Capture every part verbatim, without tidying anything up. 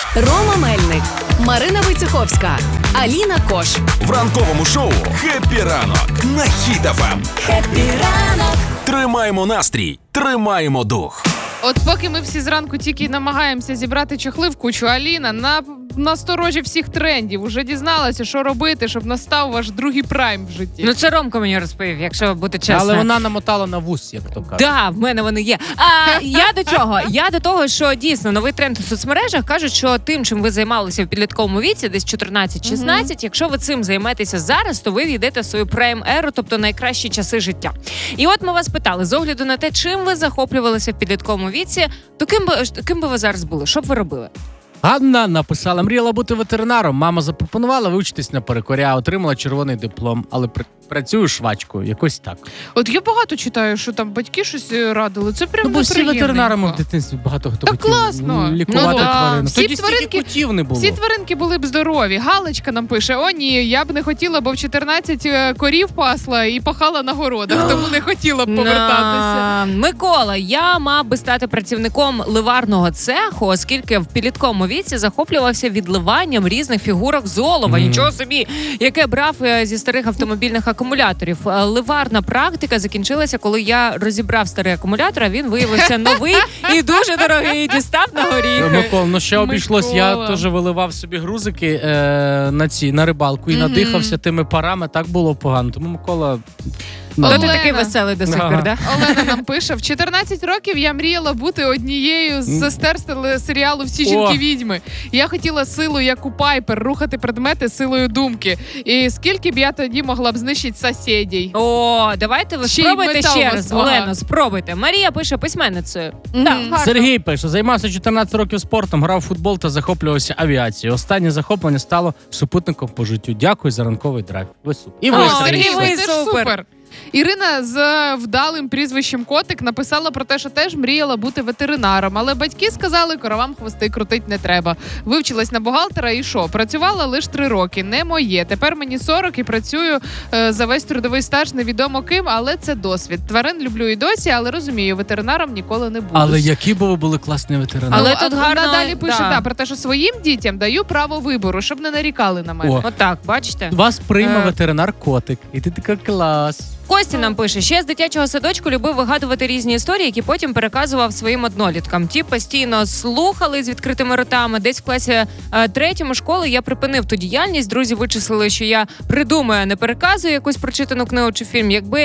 Рома Мельник, Марина Войцеховська, Аліна Кош. В ранковому шоу «Хеппі ранок» на Хіт еф ем. Хеппі ранок. Тримаємо настрій, тримаємо дух. От поки ми всі зранку тільки намагаємося зібрати чохли в кучу, Аліна на насторожі всіх трендів уже дізналася, що робити, щоб настав ваш другий прайм в житті. Ну це Ромко мені розповів, якщо бути чесно. Але вона намотала на вус, як то кажуть. Да, в мене вони є. А я до чого? Я до того, що дійсно новий тренд у соцмережах кажуть, що тим, чим ви займалися в підлітковому віці, десь чотирнадцять-шістнадцять, mm-hmm. якщо ви цим займетеся зараз, то ви війдете в свою прайм-еру, тобто найкращі часи життя. І от ми вас питали, з огляду на те, чим ви захоплювалися в підлітковому віці, то ким би, ким би ви зараз були? Що б ви робили? Ганна написала, мріяла бути ветеринаром. Мама запропонувала вивчитись на перукаря, отримала червоний диплом, але при... працюю швачкою, якось так. От я багато читаю, що там батьки щось радили. Це прям ну, бо всі неприємненько. ветеринарами в дитинстві багато хто так хотів класно. лікувати ну, да. тварин. Всі Тоді тваринки, стільки котів не було. Всі тваринки були б здорові. Галочка нам пише, о ні, я б не хотіла, бо в чотирнадцять корів пасла і пахала на городах, тому не хотіла б повертатися. Микола, я мав би стати працівником ливарного цеху, оскільки в підлітковому віці захоплювався відливанням різних фігурок з олова. Mm. Нічого собі, яке брав зі старих автомобільних акумуляторів. Ливарна практика закінчилася, коли я розібрав старий акумулятор, а він виявився новий і дуже дорогий, дістав на горіхи. Микола, ну ще обійшлось, я теж виливав собі грузики е, на ці, на рибалку і mm-hmm. надихався тими парами, так було погано. Тому Микола... Ну, ти такий веселий до сих пір, ага. да? Олена нам пише, в чотирнадцять років я мріяла бути однією з сестер серіалу «Всі жінки-відьми». Я хотіла силу, як у Пайпер, рухати предмети силою думки. І скільки б я тоді могла б знищити сусідів? О, давайте ви ще спробуйте ще раз, Олено, спробуйте. Марія пише письменницею. Mm-hmm. Так, Сергій пише, займався чотирнадцять років спортом, грав в футбол та захоплювався авіацією. Останнє захоплення стало супутником по життю. Дякую за ранковий драйв. Ви супер. І ви, Сергій, ви теж супер. Ірина з вдалим прізвищем Котик написала про те, що теж мріяла бути ветеринаром, але батьки сказали, коровам хвости крутить не треба. Вивчилась на бухгалтера і що? Працювала лише три роки, не моє. Тепер мені сорок і працюю е, за весь трудовий стаж невідомо ким, але це досвід. Тварин люблю і досі, але розумію, ветеринаром ніколи не буду. Але які б ви були класні ветеринари. Але ну, тут гарно... Вона далі пише, да. Да, про те, що своїм дітям даю право вибору, щоб не нарікали на мене. Отак, бачите? Вас прийме е... ветеринар-котик, і ти така клас. Костя нам пише, ще з дитячого садочку любив вигадувати різні історії, які потім переказував своїм одноліткам. Ті постійно слухали з відкритими ротами. Десь в класі е, третьому школи я припинив ту діяльність. Друзі вичислили, що я придумаю, а не переказую якусь прочитану книгу чи фільм. Якби е,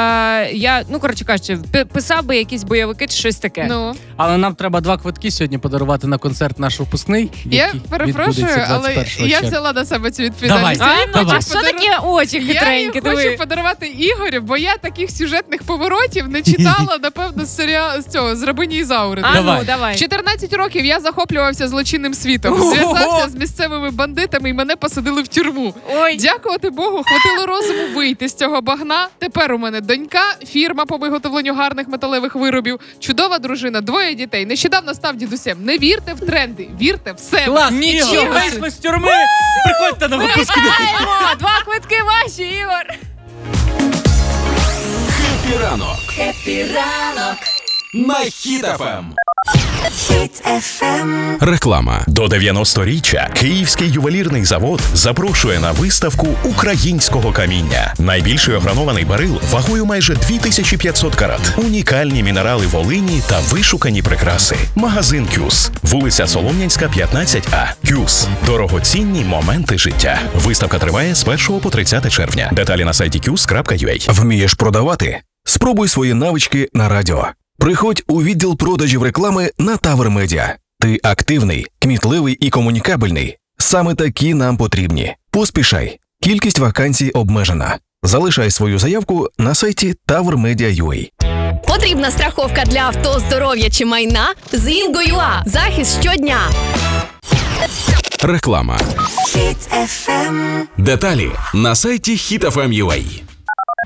я, ну, коротше кажучи, писав би якісь бойовики чи щось таке. Ну. Але нам треба два квитки сьогодні подарувати на концерт наш випускний. Я перепрошую, але я взяла на себе цю відповідальність. Давай, а, ну, а що такі очі хитренькі? Я хочу подарувати Ігорю, бо я таких сюжетних поворотів не читала, напевно, з серіалу з цього, з Рабині Ізаури. А, давай. Ну, давай. В чотирнадцять років я захоплювався злочинним світом, зв'язався з місцевими бандитами і мене посадили в тюрму. Ой. Дякувати Богу, хватило розуму вийти з цього багна. Тепер у мене донька, фірма по виготовленню гарних металевих виробів, чудова дружина, двоє дітей. Нещодавно став дідусем. Не вірте в тренди, вірте в себе. Клас, нічого. Ігор, вийшли з тюрми. Приходьте на випуск. Два квитки ваші, Ігор. Хеппі ранок. Хеппі ранок. На Хіт еф ем. Хіт еф ем. Реклама. До дев'яносторіччя Київський ювелірний завод запрошує на виставку українського каміння. Найбільший огранований берил вагою майже дві тисячі п'ятсот карат. Унікальні мінерали Волині та вишукані прикраси. Магазин Кюс. Вулиця Солом'янська, п'ятнадцять А. Кюс. Дорогоцінні моменти життя. Виставка триває з першого по тридцяте червня. Деталі на сайті кюс крапка ю а. Вмієш продавати? Спробуй свої навички на радіо. Приходь у відділ продажів реклами на Тавр Медіа. Ти активний, кмітливий і комунікабельний. Саме такі нам потрібні. Поспішай. Кількість вакансій обмежена. Залишай свою заявку на сайті тавр медіа крапка ю а. Потрібна страховка для авто, здоров'я чи майна? З Інго.ua. Захист щодня. Реклама. Хіт еф ем. Деталі на сайті хіт еф ем крапка ю а.